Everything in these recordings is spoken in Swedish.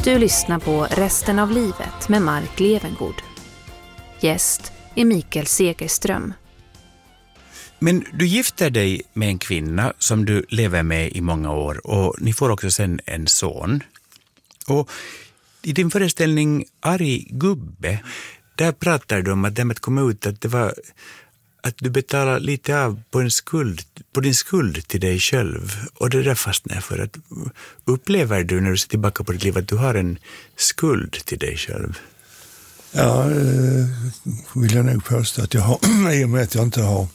Du lyssnar på Resten av livet med Mark Levengood. Gäst är Mikael Segerström. Men du gifter dig med en kvinna som du lever med i många år och ni får också sen en son. Och i din föreställning Arg gubbe, där pratar du om att det med att komma ut att det var att du betalar lite av på din skuld till dig själv. Och det där fastnar för att upplever du när du ser tillbaka på ditt liv att du har en skuld till dig själv? Ja, vill jag nog påstå att jag har, i och med att jag inte har.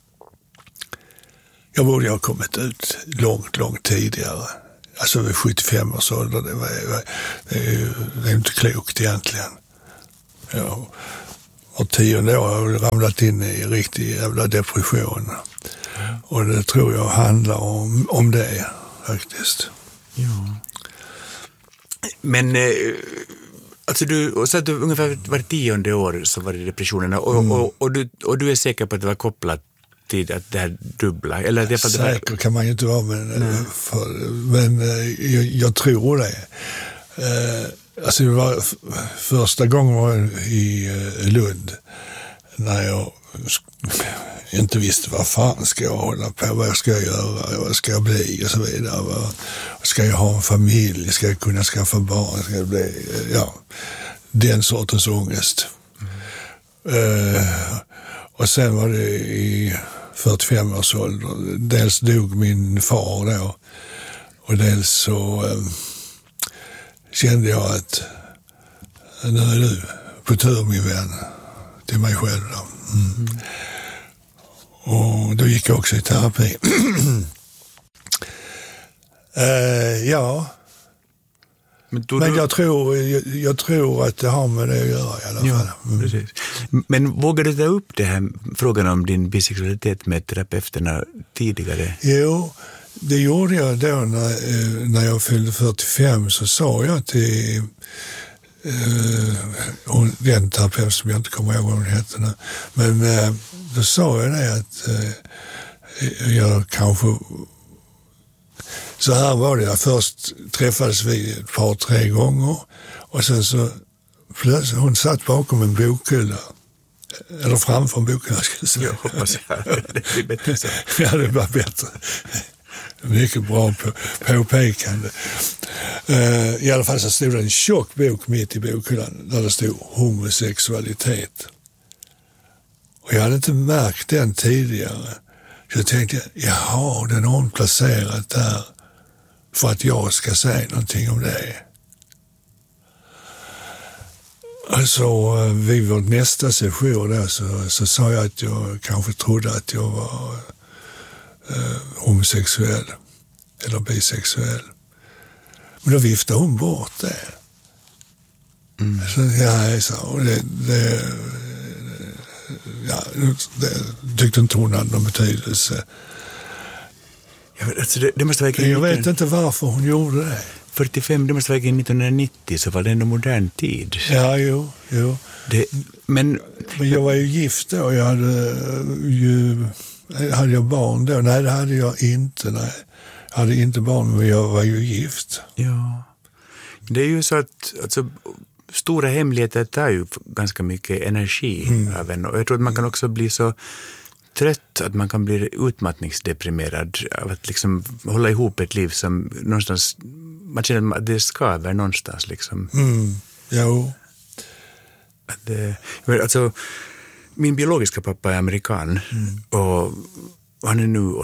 Jag borde ha kommit ut långt tidigare. Alltså vid 75 års ålder, det är inte klokt egentligen. Jag har 10 år har jag ramlat in i riktig jävla depression. Och det tror jag handlar om det faktiskt. Ja. Men alltså du sa att du ungefär var 10:e år så var det depressionerna och du är säker på att det var kopplat till att det här dubbla? Eller det säker kan man ju inte vara, men jag tror det. Alltså det var första gången var i Lund när jag inte visste vad fan ska jag hålla på, vad ska jag göra, vad ska jag bli och så vidare. Ska jag ha en familj, ska jag kunna skaffa barn, ska jag bli, den sortens ångest. Och sen var det i 45 års ålder. Dels dog min far då och dels så kände jag att nu är du på tur min vän till mig själv då. Och då gick jag också i terapi. Ja. Men jag tror att det har med det att göra i alla fall. Precis. Men vågade du ta upp det här frågan om din bisexualitet med terapeuterna tidigare? Jo, det gjorde jag då när jag fyllde 45, så sa jag till den terapeut som jag inte kommer ihåg vad hon hette nu. Men då sa jag det att jag kanske. Så här var det. Först träffades vi ett par, 3 gånger. Och sen så plötsligt, hon satt bakom en bokhylla. Eller framför en bokhylla, ska jag säga. Jag hoppas det blir bättre så. Ja, det var bättre. Mycket bra påpekande. I alla fall så stod det en tjock bok mitt i bokhyllan där det stod homosexualitet. Och jag hade inte märkt den tidigare. Så jag tänkte, jaha, den har hon placerat där för att jag ska säga någonting om det. Alltså vid vår nästa session där så sa jag att jag kanske trodde att jag var homosexuell eller bisexuell. Men då viftade hon bort det. Så det tyckte inte hon hade någon betydelse. Jag vet inte varför hon gjorde det. 45, det måste vara 1990, så var det ändå modern tid. Ja, jo. Men jag var ju gift då, och hade jag barn då? Nej, det hade jag inte. Nej. Jag hade inte barn, men jag var ju gift. Ja. Det är ju så att alltså, stora hemligheter tar ju ganska mycket energi av en. Och jag tror att man kan också bli så trött att man kan bli utmattningsdeprimerad av att liksom hålla ihop ett liv som någonstans, man känner att det skaver någonstans liksom. Jo. Alltså, min biologiska pappa är amerikan och han är nu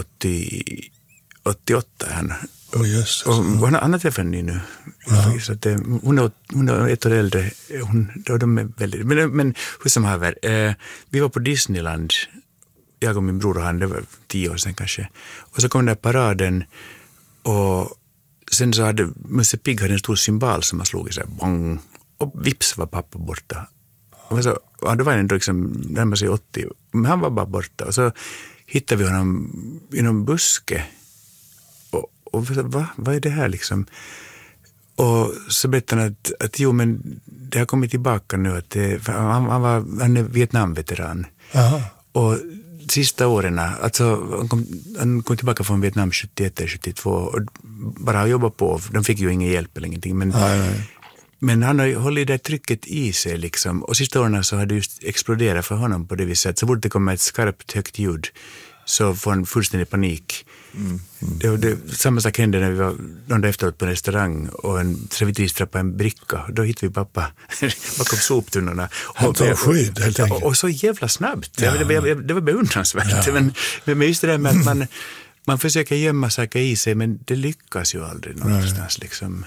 88 han. Och han har träffat ni nu. Ja. Så att, hon är ett år äldre. De är väldigt, men hur som haver, vi var på Disneyland, jag och min bror och han, det var 10 år sedan kanske. Och så kom den där paraden och sen så hade Musse Pigg en stor symbol som man slog i sig, bang, och vips var pappa borta. Och så, det var ändå liksom närmare sig 80, men han var bara borta. Och så hittade vi honom i någon buske. Och vad är det här liksom? Och så berättade han att jo, men det har kommit tillbaka nu. Att han är Vietnamveteran. Aha. Och sista åren, alltså han kom tillbaka från Vietnam 71-72 och bara jobbat på. De fick ju ingen hjälp eller ingenting. Men Men han har ju hållit det trycket i sig liksom. Och sista åren så har det just exploderat för honom på det viset. Så fort det kommer ett skarpt högt ljud så får han fullständig panik. Samma sak hände när vi var någon dag efteråt på en restaurang och en servitris trappade en bricka. Då hittade vi pappa bakom soptunnorna. Han tar skydd helt enkelt. Och så jävla snabbt. Det var beundransvärt. Ja. Men just det där med att man försöker gömma saker i sig, men det lyckas ju aldrig någonstans liksom.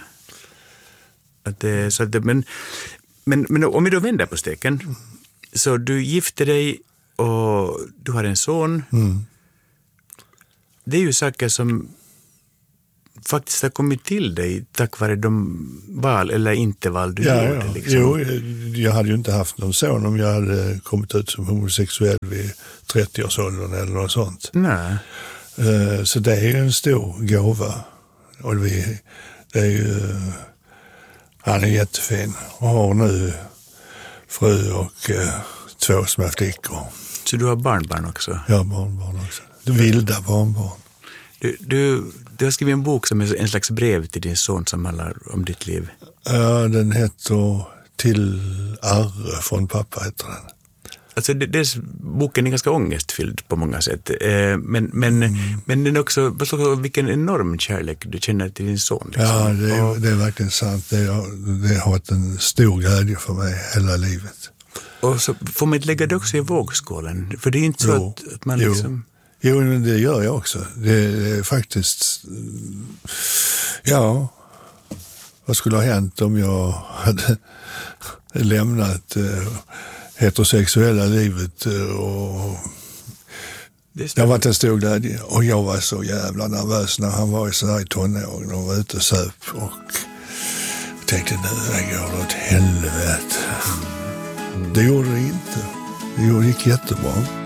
Men om vi då vänder på steken, så du gifte dig och du har en son. Det är ju saker som faktiskt har kommit till dig tack vare de val eller inte val du gjorde. Liksom. Jo, jag hade ju inte haft någon son om jag hade kommit ut som homosexuell vid 30-årsåldern eller något sånt. Nej. Så det är ju en stor gåva. Och det är ju... Han är jättefin och har nu fru och 2 små flickor. Så du har barnbarn också? Ja, barnbarn också. Vilda barnbarn. Du har skrivit en bok som är en slags brev till din son som handlar om ditt liv. Ja, den heter Till Arre från pappa heter den. Alltså boken är ganska ångestfylld på många sätt. Men den är också, vilken enorm kärlek du känner till din son. Liksom. Ja, det är verkligen sant. Det har varit en stor glädje för mig hela livet. Och så får man inte lägga det också i vågskålen. För det är inte så att man liksom... Jo, men det gör jag också. Det är faktiskt... Ja, vad skulle ha hänt om jag hade lämnat heterosexuella livet och... Det har varit en stor glädje. Och jag var så jävla nervös när han var så här i tonåren och var ute och söp. Och jag tänkte, nu går det åt helvete. Det gjorde det inte. Det gick jättebra.